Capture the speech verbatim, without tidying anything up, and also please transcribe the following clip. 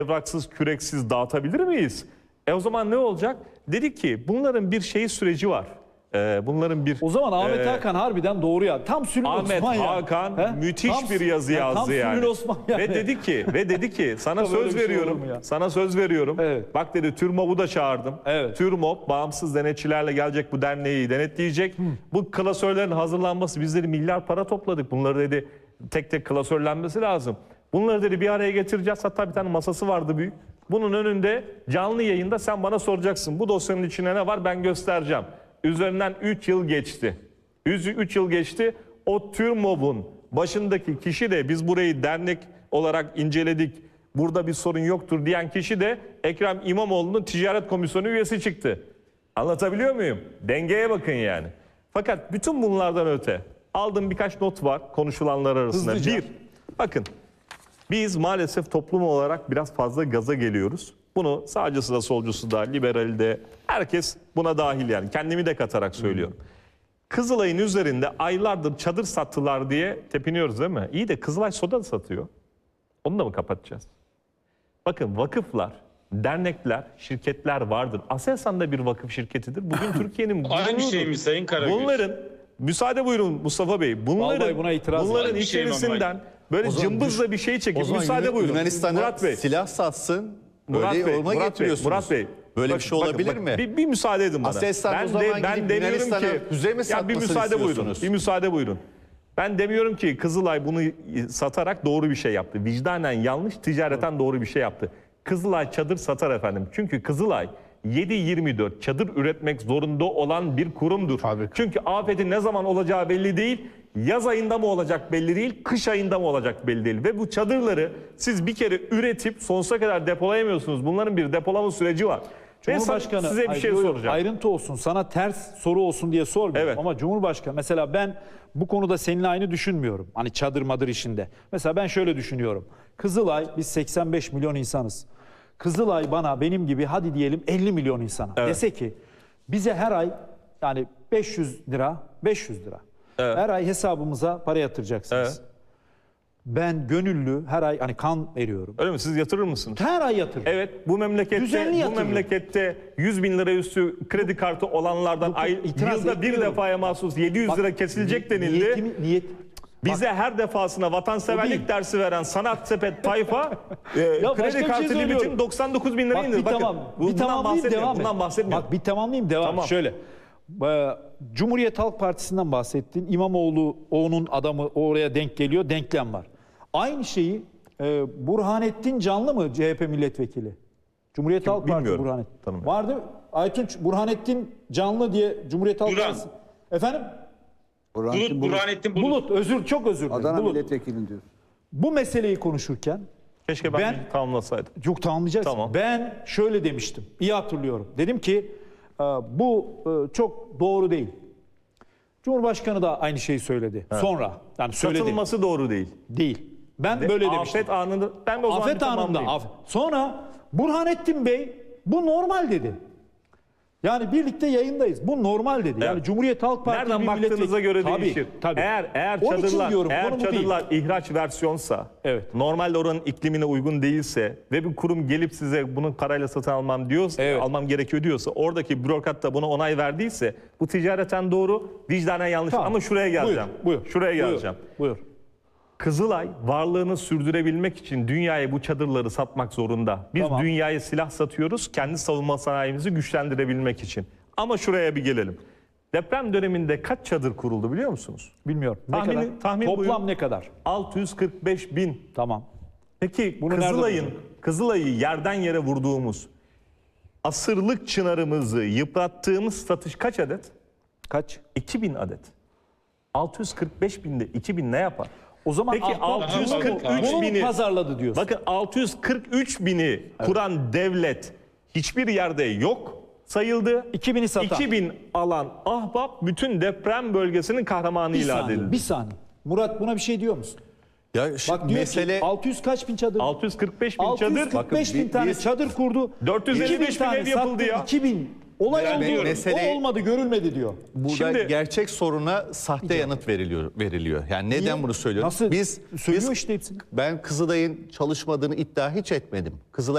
evraksız, küreksiz dağıtabilir miyiz? E o zaman ne olacak? Dedi ki bunların bir şey süreci var. Ee, bunların bir... O zaman Ahmet e, Hakan harbiden doğru ya. Tam Sülün Ahmet Osman ya. Hakan He? müthiş Tam- bir yazı ya, yazdı tam yani. Sülün Osman yani. Ve dedi ki ve dedi ki sana Böyle söz bir şey veriyorum. olur mu ya? Sana söz veriyorum. Evet. Bak dedi TÜRMOB'u da çağırdım. Evet. TÜRMOB bağımsız denetçilerle gelecek, bu derneği denetleyecek. Hı. Bu klasörlerin hazırlanması, biz dedi milyar para topladık. Bunları dedi tek tek klasörlenmesi lazım. Bunları dedi bir araya getireceğiz. Hatta bir tane masası vardı büyük. Bunun önünde canlı yayında sen bana soracaksın. Bu dosyanın içine ne var, ben göstereceğim. Üzerinden üç yıl geçti. üç yıl geçti. O TÜRMOB'un başındaki kişi de, biz burayı dernek olarak inceledik, burada bir sorun yoktur diyen kişi de Ekrem İmamoğlu'nun Ticaret Komisyonu üyesi çıktı. Anlatabiliyor muyum? Dengeye bakın yani. Fakat bütün bunlardan öte aldığım birkaç not var konuşulanlar arasında. Hızlıca. Bir, bakın biz maalesef toplum olarak biraz fazla gaza geliyoruz. Bunu sağcısı da solcusu da liberali de herkes buna dahil yani. Kendimi de katarak söylüyorum. Kızılay'ın üzerinde aylardır çadır sattılar diye tepiniyoruz değil mi? İyi de Kızılay soda da satıyor. Onu da mı kapatacağız? Bakın vakıflar, dernekler, şirketler vardır. Aselsan da bir vakıf şirketidir. Bugün Türkiye'nin Aynı şey mi Sayın Karagöz? Bunların, müsaade buyurun Mustafa Bey. Bunların, Vallahi buna itiraz var. bunların Aynı şey içerisinden normal. böyle O zaman cımbızla bir şey çekip O zaman müsaade Yunan- buyurun. Yunanistan'a Murat Bey. silah satsın. Murat Böyle Bey, yoruma Murat Bey, getiriyorsunuz. Murat Bey. Böyle Bakın, bir şey olabilir bakın, mi? Bir, bir müsaade edin bana. Aselsan o zaman gidip demiyorum Yunanistan'a füze mi ya bir satmasını müsaade buyurun. istiyorsunuz? Bir müsaade buyurun. Ben demiyorum ki Kızılay bunu satarak doğru bir şey yaptı. Vicdanen yanlış, ticareten doğru bir şey yaptı. Kızılay çadır satar efendim. Çünkü Kızılay yedi yirmi dört çadır üretmek zorunda olan bir kurumdur. Fabrika. Çünkü afetin ne zaman olacağı belli değil. Yaz ayında mı olacak belli değil, kış ayında mı olacak belli değil. Ve bu çadırları siz bir kere üretip sonsuza kadar depolayamıyorsunuz. Bunların bir depolama süreci var. Ve Cumhurbaşkanı, size bir ay, şey yok, soracağım. ayrıntı olsun, sana ters soru olsun diye sormuyorum. Evet. Ama Cumhurbaşkanı, mesela ben bu konuda seninle aynı düşünmüyorum. Hani çadır madır işinde. Mesela ben şöyle düşünüyorum. Kızılay, biz seksen beş milyon insanız. Kızılay bana, benim gibi hadi diyelim elli milyon insana Evet. dese ki bize her ay yani beş yüz lira, beş yüz lira Evet. her ay hesabımıza para yatıracaksınız. Evet. Ben gönüllü her ay hani kan veriyorum. Öyle mi? Siz yatırır mısınız? Her ay yatırıyorum. Evet, bu memlekette Düzenli bu yatırım. memlekette yüz bin lira üstü kredi kartı olanlardan Bu- ay, itiraz yılda bir etmiyorum. defaya mahsus yedi yüz lira kesilecek denildi. Niyetimi, niyet, Bize her defasına O vatanseverlik değil. dersi veren sanat sepet tayfa e, Ya başka bir kredi şey kartı söylüyorum. limitin doksan dokuz bin lira Bak indir. bir Bakın, tamam, bu- bir bundan tamamlayayım bahsetmiyorum. devam et. Bundan bahsetmiyorum. Bak bir tamamlayayım devam. Tamam. Şöyle. Ee, Cumhuriyet Halk Partisi'nden bahsettin. İmamoğlu onun adamı oraya denk geliyor. Denklem var. Aynı şeyi e, Burhanettin Canlı mı C H P milletvekili? Cumhuriyet Halk Partisi bilmiyorum. Burhanettin. Tanımıyorum. Vardı. Aytunç Burhanettin Canlı diye Cumhuriyet Halk Duran. Partisi. Efendim? Bulut, Burhanettin Bulut. Burhanettin Bulut. Bulut. Özür çok özür dilerim. Adana Bulut. milletvekili diyor. Bu meseleyi konuşurken Keşke ben, Ben- bir tamamlasaydım. yok tamamlayacaksın. Tamam. Ben şöyle demiştim. İyi hatırlıyorum. Dedim ki e, bu e, çok doğru değil. Cumhurbaşkanı da aynı şeyi söyledi. Sonra yani söyledi. Satılması doğru değil. Değil. Ben Ve böyle demiştim. afet anında ben de o zaman bir Afet anında. tamamlayayım. Af- Sonra Burhanettin Bey bu normal dedi. Yani birlikte yayındayız. Bu normal dedi. Yani Evet. Cumhuriyet Halk Partisi Nereden bir baktığınıza milletvekili- göre Tabii, değişir. Tabii. Eğer eğer Onun için çadırlar diyorum, eğer konu bu değil. çadırlar ihraç versiyonsa, Evet. normalde oranın iklimine uygun değilse ve bir kurum gelip size bunu parayla satın almam diyorsa, Evet. almam gerekiyor diyorsa, oradaki bürokrat da buna onay verdiyse bu ticareten doğru, vicdanen yanlış. Tamam. Ama şuraya geleceğim. Buyur, buyur. Şuraya Buyur, geleceğim. Buyur. Kızılay varlığını sürdürebilmek için dünyaya bu çadırları satmak zorunda. Biz Tamam. dünyaya silah satıyoruz kendi savunma sanayimizi güçlendirebilmek için. Ama şuraya bir gelelim. Deprem döneminde kaç çadır kuruldu biliyor musunuz? Bilmiyorum. Ne Tahmini- kadar? tahmin Toplam buyurun. ne kadar? altı yüz kırk beş bin. Tamam. Peki Bunu nerede Kızılay'ın buldun? Kızılay'ı yerden yere vurduğumuz asırlık çınarımızı yıprattığımız satış kaç adet? Kaç? iki bin adet. altı yüz kırk beş binde iki bin ne yapar? O zaman Peki Ahbap altı yüz kırk üç bunu mu bini pazarladı diyorsun. Bakın altı yüz kırk üç bini kuran devlet hiçbir yerde yok sayıldı. iki bini satan. iki bin alan Ahbap bütün deprem bölgesinin kahramanı bir ilan saniye, edildi. bir saniye. Murat buna bir şey diyor musun? Ya şu Bak diyor mesele ki altı yüz kaç bin çadır? altı yüz kırk beş bin çadır. altı yüz kırk beş Bakın, bin bi- tane biz- çadır kurdu. dört yüz elli beş iki bin bin tane ev yapıldı sattı, ya. iki bin. Olay Ben oldu. diyorum. Mesele- O olmadı, görülmedi diyor. burada Şimdi- gerçek soruna sahte yanıt veriliyor veriliyor. Yani neden Niye? bunu söylüyorum? Nasıl? Biz Söylüyor biz işte hepsini. ben Kızılay'ın çalışmadığını iddia hiç etmedim. Kızılay